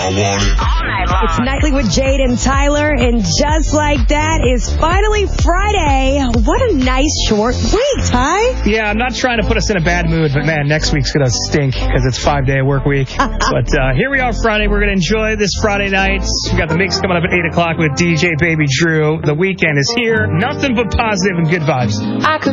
It's Nightly with Jade and Tyler, and just like that is finally Friday. What a nice short week, Ty. Yeah, I'm not trying to put us in a bad mood, but man, next week's going to stink because it's 5-day work week. But here we are Friday. We're going to enjoy this Friday night. We got the mix coming up at 8 o'clock with DJ Baby Drew. The weekend is here. Nothing but positive and good vibes.